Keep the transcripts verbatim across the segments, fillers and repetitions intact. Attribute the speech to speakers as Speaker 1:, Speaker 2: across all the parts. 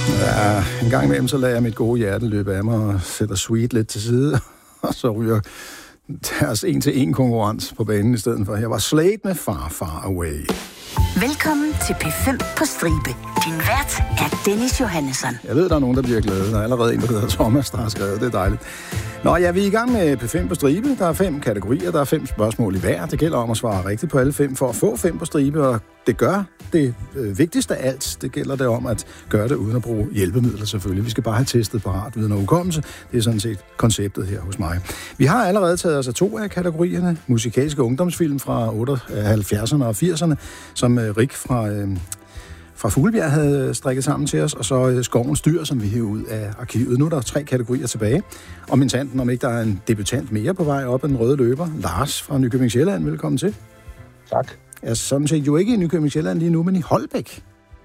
Speaker 1: Ja, en gang imellem, så lader jeg mit gode hjerte løbe af mig og sætter Sweet lidt til side, og så ryger deres en-til-en konkurrence på banen i stedet for. Jeg var Slade med Far, Far Away.
Speaker 2: Velkommen til P fem på stribe. Din vært er Dennis Johannesson.
Speaker 1: Jeg ved, der er nogen, der bliver glade. Der er allerede en, der hedder Thomas, der har skrevet. Det er dejligt. Nå, ja, vi er i gang med P fem på stribe. Der er fem kategorier, der er fem spørgsmål i hver. Det gælder om at svare rigtigt på alle fem for at få fem på stribe, og det gør det øh, vigtigste af alt. Det gælder det om at gøre det uden at bruge hjælpemidler selvfølgelig. Vi skal bare have testet parat viden og hukommelse. Det er sådan set konceptet her hos mig. Vi har allerede taget os af to af kategorierne. Musikalske ungdomsfilm fra halvfjerdserne og firserne, som øh, Rik fra... Øh, fra Fuglebjerg havde strikket sammen til os, og så Skovens Dyr, som vi hæver ud af arkivet. Nu er der tre kategorier tilbage. Og min tanten, om ikke der er en debutant mere på vej op ad den røde løber. Lars fra Nykøbing Sjælland, velkommen til.
Speaker 3: Tak.
Speaker 1: Jeg er sådan set jo ikke i Nykøbing Sjælland lige nu, men i Holbæk.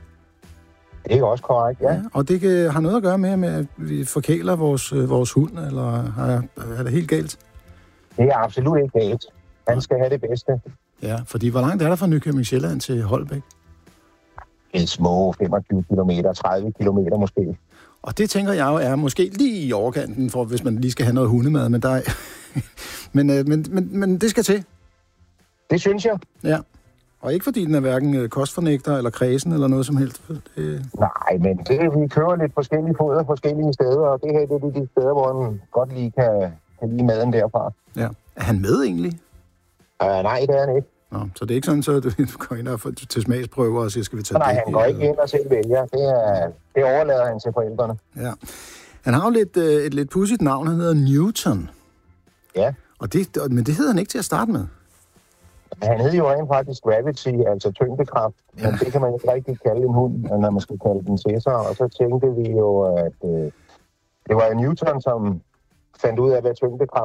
Speaker 3: Det er også korrekt, ja. ja
Speaker 1: og det har noget at gøre med, med at vi forkæler vores, vores hund, eller har, er det helt galt?
Speaker 3: Det er absolut ikke galt. Han skal have det bedste.
Speaker 1: Ja, fordi hvor langt er der fra Nykøbing Sjælland til Holbæk?
Speaker 3: En små femogtyve kilometer, tredive kilometer måske.
Speaker 1: Og det tænker jeg jo er måske lige i overkanten, for hvis man lige skal have noget hundemad, men der er... men, men, men, men det skal til.
Speaker 3: Det synes jeg.
Speaker 1: Ja, og ikke fordi den er hverken kostfornægter eller kredsen eller noget som helst. Det...
Speaker 3: Nej, men det, vi kører lidt forskellige foder forskellige steder, og det her det er de steder, hvor han godt lige kan, kan lide maden derfra.
Speaker 1: Ja. Er han med egentlig?
Speaker 3: Uh, nej, det er han ikke.
Speaker 1: Nå, så det er ikke sådan, så du går ind og får til smagsprøver og siger, skal vi tage
Speaker 3: nej,
Speaker 1: det?
Speaker 3: Nej, han går ikke ind og selv vælger. Det, er, det overlader han til forældrene.
Speaker 1: Ja. Han har jo lidt, øh, et lidt pudsigt navn. Han hedder Newton.
Speaker 3: Ja.
Speaker 1: Og det, men det hedder han ikke til at starte med.
Speaker 3: Han hedder jo rent faktisk gravity, altså tyngdekraft. Ja. Men det kan man ikke rigtig kalde en hund, når man skal kalde den til sig. Og så tænkte vi jo, at øh, det var Newton, som fandt ud af, hvad tyngdekraft